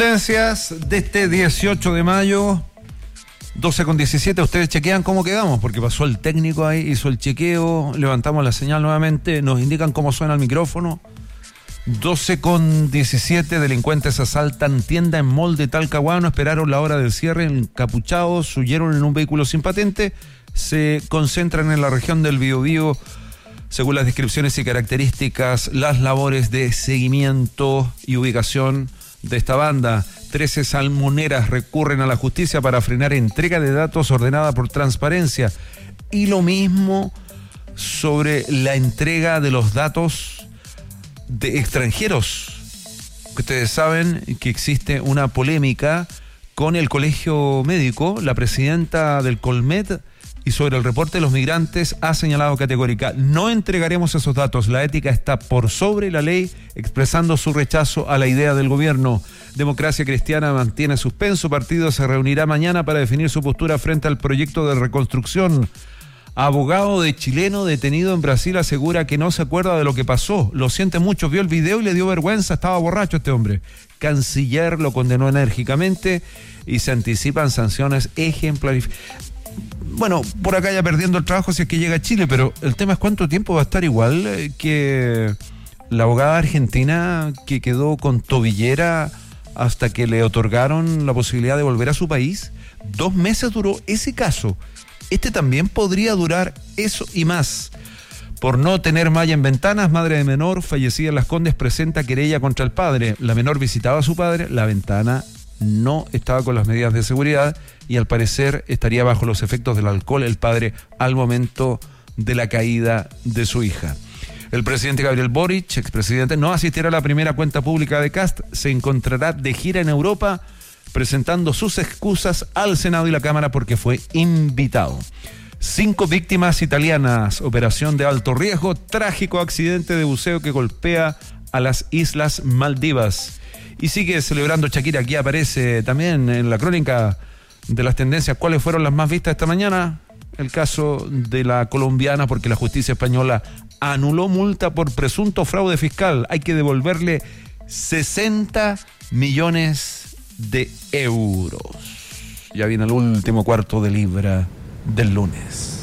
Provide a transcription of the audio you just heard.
Noticias de este 18 de mayo, 12:17. Ustedes chequean cómo quedamos, porque pasó el técnico ahí, hizo el chequeo, levantamos la señal nuevamente, nos indican cómo suena el micrófono. 12:17, delincuentes asaltan tienda en mall de Talcahuano, esperaron la hora del cierre, encapuchados, huyeron en un vehículo sin patente, se concentran en la región del Biobío. Según las descripciones y características, las labores de seguimiento y ubicación de esta banda. 13 salmoneras recurren a la justicia para frenar entrega de datos ordenada por Transparencia. Y lo mismo sobre la entrega de los datos de extranjeros. Ustedes saben que existe una polémica con el Colegio Médico. La presidenta del Colmed, y sobre el reporte de los migrantes, ha señalado categórica: no entregaremos esos datos, la ética está por sobre la ley, expresando su rechazo a la idea del gobierno. Democracia Cristiana mantiene suspenso, partido se reunirá mañana para definir su postura frente al proyecto de reconstrucción. Abogado de chileno detenido en Brasil asegura que no se acuerda de lo que pasó, lo siente mucho, vio el video y le dio vergüenza, estaba borracho este hombre. Canciller lo condenó enérgicamente y se anticipan sanciones ejemplares. Bueno, por acá ya perdiendo el trabajo si es que llega a Chile, pero el tema es cuánto tiempo va a estar igual que la abogada argentina que quedó con tobillera hasta que le otorgaron la posibilidad de volver a su país. 2 meses duró ese caso. Este también podría durar eso y más. Por no tener malla en ventanas, madre de menor fallecida en Las Condes presenta querella contra el padre. La menor visitaba a su padre, la ventana no estaba con las medidas de seguridad y al parecer estaría bajo los efectos del alcohol el padre al momento de la caída de su hija. El presidente Gabriel Boric, expresidente, no asistirá a la primera cuenta pública de Kast, se encontrará de gira en Europa presentando sus excusas al Senado y la Cámara porque fue invitado. 5 víctimas italianas, operación de alto riesgo, trágico accidente de buceo que golpea a las Islas Maldivas. Y sigue celebrando Shakira, aquí aparece también en la crónica de las tendencias cuáles fueron las más vistas esta mañana. El caso de la colombiana, porque la justicia española anuló multa por presunto fraude fiscal. Hay que devolverle 60 millones de euros. Ya viene el último cuarto de libra del lunes.